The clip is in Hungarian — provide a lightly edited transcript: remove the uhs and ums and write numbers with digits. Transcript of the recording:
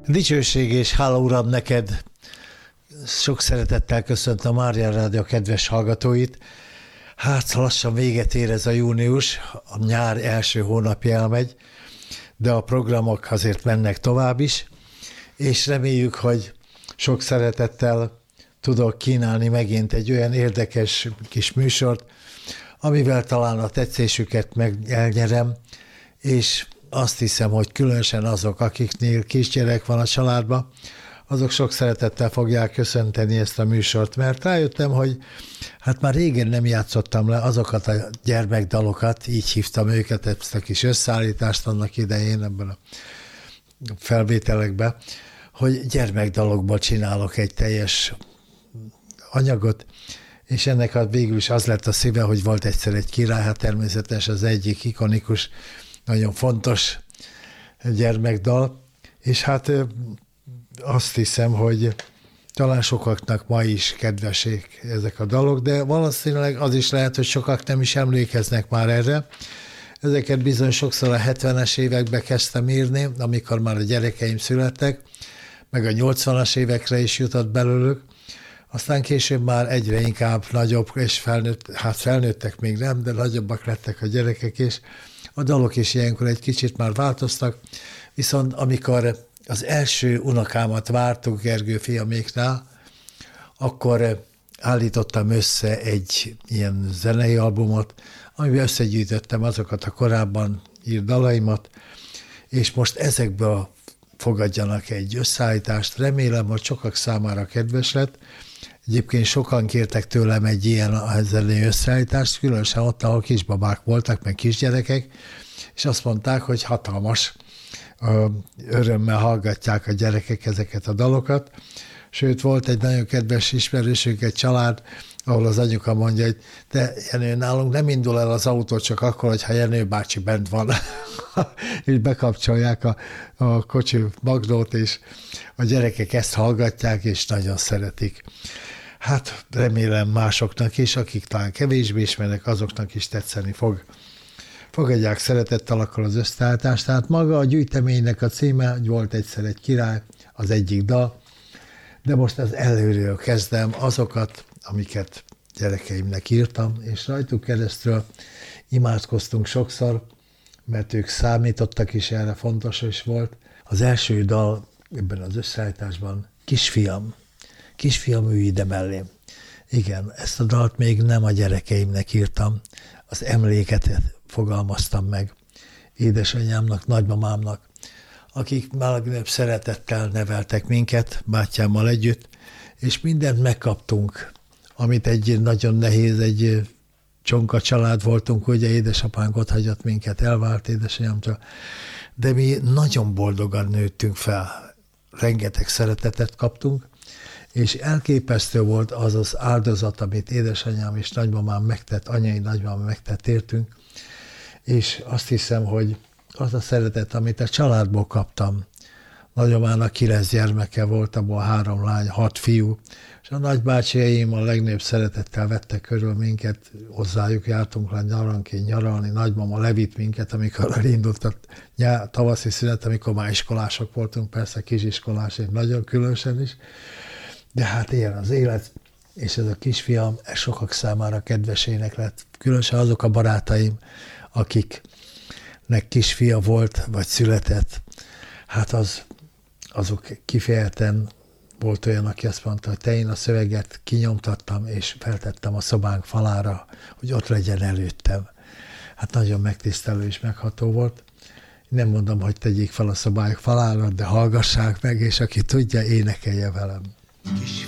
Dicsőség és hála Uram neked! Sok szeretettel köszöntöm a Mária Rádió kedves hallgatóit. Hát lassan véget ér ez a június, a nyár első hónapja elmegy, de a programok azért mennek tovább is, és reméljük, hogy sok szeretettel tudok kínálni megint egy olyan érdekes kis műsort, amivel talán a tetszésüket meg elnyerem, és azt hiszem, hogy különösen azok, akiknél kisgyerek van a családban, azok sok szeretettel fogják köszönteni ezt a műsort, mert rájöttem, hogy hát már régen nem játszottam le azokat a gyermekdalokat, így hívtam őket, ezt a kis összeállítást annak idején ebben a felvételekben, hogy gyermekdalokból csinálok egy teljes anyagot, és ennek végül is az lett a szíve, hogy volt egyszer egy király, hát természetes az egyik ikonikus, nagyon fontos gyermekdal, és hát azt hiszem, hogy talán sokaknak ma is kedvesek ezek a dalok, de valószínűleg az is lehet, hogy sokak nem is emlékeznek már erre. Ezeket bizony sokszor a 70-es években kezdtem írni, amikor már a gyerekeim születtek, meg a 80-as évekre is jutott belőlük, aztán később már egyre inkább nagyobb, és felnőttek még nem, de nagyobbak lettek a gyerekek, és a dalok is ilyenkor egy kicsit már változtak, viszont amikor az első unokámat vártuk Gergő fiaméknál, akkor állítottam össze egy ilyen zenei albumot, amiben összegyűjtöttem azokat a korábban írt dalaimat, és most ezekből fogadjanak egy összeállítást. Remélem, hogy sokak számára kedves lett. Egyébként sokan kértek tőlem egy ilyen zenei összeállítást, különösen ott, ahol kisbabák voltak, meg kisgyerekek, és azt mondták, hogy hatalmas örömmel hallgatják a gyerekek ezeket a dalokat. Sőt, volt egy nagyon kedves ismerősünk, egy család, ahol az anyuka mondja, hogy de Jenő, nálunk nem indul el az autó csak akkor, hogyha Jenő bácsi bent van. És bekapcsolják a kocsi magnót, és a gyerekek ezt hallgatják, és nagyon szeretik. Hát remélem másoknak is, akik talán kevésbé ismernek, azoknak is tetszeni fog. Fogadják szeretettel akkor az összeállítást. Tehát maga a gyűjteménynek a címe, hogy volt egyszer egy király, az egyik dal, de most az előről kezdem azokat, amiket gyerekeimnek írtam, és rajtuk keresztül imádkoztunk sokszor, mert ők számítottak is erre, fontos is volt. Az első dal ebben az összeállításban, Kisfiam, ülj ide mellém. Igen, ezt a dalt még nem a gyerekeimnek írtam, az emléket fogalmaztam meg édesanyámnak, nagymamámnak, akik legnagyobb szeretettel neveltek minket, bátyámmal együtt, és mindent megkaptunk, amit egy nagyon nehéz, egy csonka család voltunk, ugye édesapánk ott hagyott minket, elvált édesanyámtól, de mi nagyon boldogan nőttünk fel, rengeteg szeretetet kaptunk, és elképesztő volt az az áldozat, amit édesanyám és nagymamám megtett, anyai nagymamám megtett értünk, és azt hiszem, hogy az a szeretet, amit a családból kaptam, nagymamának 9 gyermeke volt, abból 3 lány, 6 fiú, és a nagybácsiaim a legnagyobb szeretettel vettek körül minket, hozzájuk jártunk le nyaranként nyaralni, nagymama levitt minket, amikor elindult a tavaszi szünet, amikor már iskolások voltunk, persze kisiskolások, nagyon különösen is, de hát ilyen az élet, és ez a kisfiam, ez sokak számára kedvesének lett, különösen azok a barátaim, akiknek kisfia volt, vagy született, hát azok kifejezetten volt olyan, aki azt mondta, hogy én a szöveget kinyomtattam, és feltettem a szobánk falára, hogy ott legyen előttem. Hát nagyon megtisztelő és megható volt. Nem mondom, hogy tegyék fel a szobájuk falára, de hallgassák meg, és aki tudja, énekelje velem.